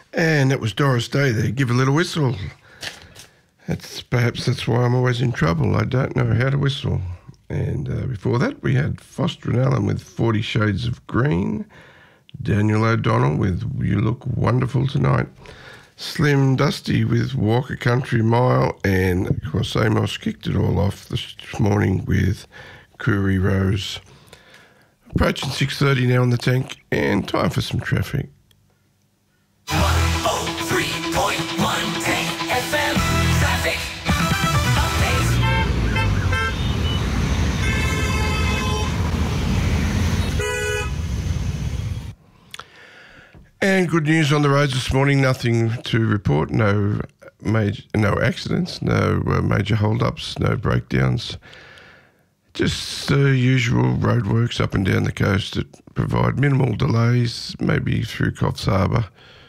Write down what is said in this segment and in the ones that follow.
And that was Doris Day there, Give a Little Whistle. Perhaps that's why I'm always in trouble. I don't know how to whistle. And before that, we had Foster and Allen with 40 Shades of Green, Daniel O'Donnell with You Look Wonderful Tonight, Slim Dusty with Walk a Country Mile, and of course Amos kicked it all off this morning with Koori Rose. Approaching 6:30 now on the tank, and time for some traffic. 103.1 Tank FM traffic update. And good news on the roads this morning. Nothing to report. No accidents. No major hold-ups. No breakdowns. Just the usual roadworks up and down the coast that provide minimal delays. Maybe through Coffs Harbour.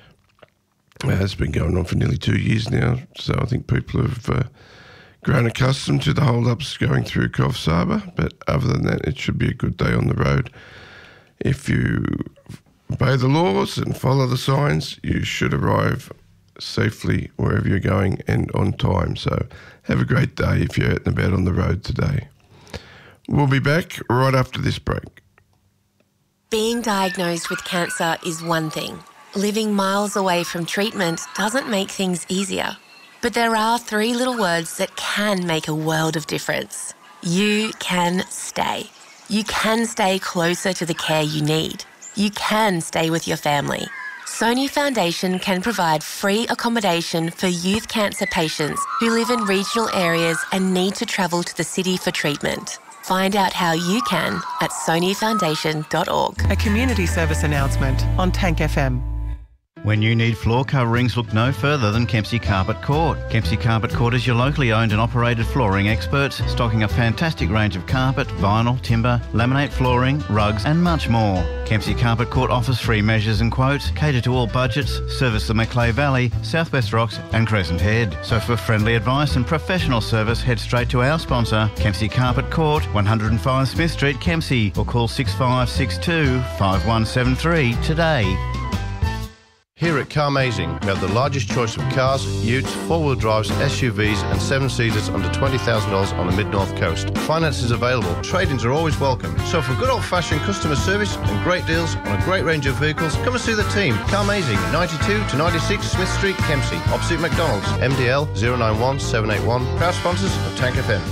It's been going on for nearly 2 years now, so I think people have grown accustomed to the hold-ups going through Coffs Harbour. But other than that, it should be a good day on the road. If you obey the laws and follow the signs, you should arrive safely wherever you're going and on time. So have a great day if you're out and about on the road today. We'll be back right after this break. Being diagnosed with cancer is one thing. Living miles away from treatment doesn't make things easier. But there are 3 little words that can make a world of difference. You can stay. You can stay closer to the care you need. You can stay with your family. Sony Foundation can provide free accommodation for youth cancer patients who live in regional areas and need to travel to the city for treatment. Find out how you can at sonyfoundation.org. A community service announcement on Tank FM. When you need floor coverings, look no further than Kempsey Carpet Court. Kempsey Carpet Court is your locally owned and operated flooring experts, stocking a fantastic range of carpet, vinyl, timber, laminate flooring, rugs and much more. Kempsey Carpet Court offers free measures and quotes, cater to all budgets, service the Macleay Valley, Southwest Rocks and Crescent Head. So for friendly advice and professional service, head straight to our sponsor, Kempsey Carpet Court, 105 Smith Street, Kempsey, or call 6562 5173 today. Here at Carmazing, we have the largest choice of cars, utes, four-wheel drives, SUVs and 7-seaters under $20,000 on the Mid-North Coast. Finance is available. Trade-ins are always welcome. So for good old-fashioned customer service and great deals on a great range of vehicles, come and see the team. Carmazing, 92 to 96 Smith Street, Kempsey, opposite McDonald's. MDL 091 781. Proud sponsors of Tank FM.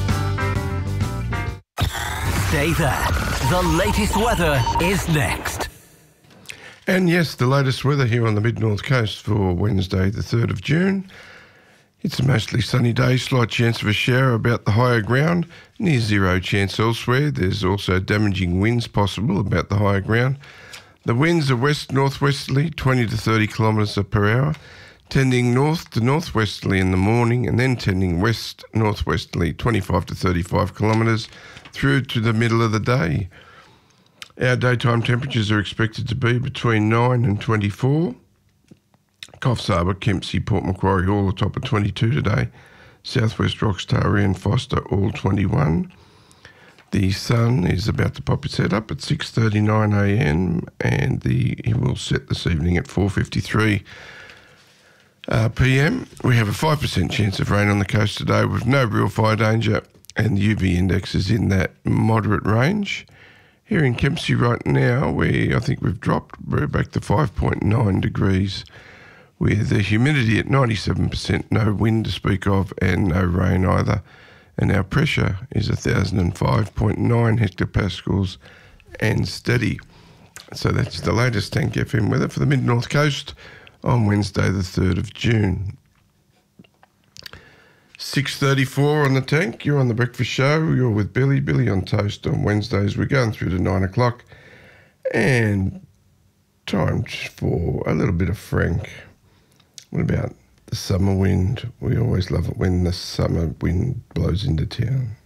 Stay there. The latest weather is next. And yes, the latest weather here on the Mid-North Coast for Wednesday, the 3rd of June. It's a mostly sunny day, slight chance of a shower about the higher ground, near zero chance elsewhere. There's also damaging winds possible about the higher ground. The winds are west-northwesterly, 20 to 30 kilometres per hour, tending north to northwesterly in the morning and then tending west-northwesterly, 25 to 35 kilometres through to the middle of the day. Our daytime temperatures are expected to be between 9 and 24. Coffs Harbour, Kempsey, Port Macquarie all atop of 22 today. Southwest Rocks, Taree and Foster all 21. The sun is about to pop its head up at 6:39am and it will set this evening at 4:53 p.m. We have a 5% chance of rain on the coast today with no real fire danger, and the UV index is in that moderate range. Here in Kempsey right now, I think we've dropped. We're back to 5.9 degrees with the humidity at 97%, no wind to speak of and no rain either. And our pressure is 1,005.9 hectopascals and steady. So that's the latest Tank FM weather for the Mid-North Coast on Wednesday the 3rd of June. 6:34 on the tank. You're on the breakfast show. You're with Billy on Toast on Wednesdays. We're going through to 9 o'clock. And time for a little bit of Frank. What about the summer wind? We always love it when the summer wind blows into town.